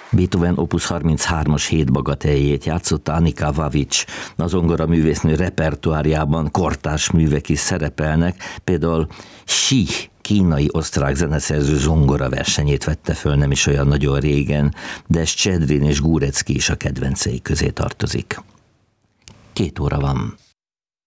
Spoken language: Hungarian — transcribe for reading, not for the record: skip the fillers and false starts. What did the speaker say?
Beethoven Opus 33-as 7 bagateljét játszotta Anika Vavics. A zongoraművésznő repertoárjában kortárs művek is szerepelnek, például Xi, kínai-osztrák zeneszerző zongora versenyét vette föl nem is olyan nagyon régen, de Scsedrin és Gurecki is a kedvencei közé tartozik. 2 óra van.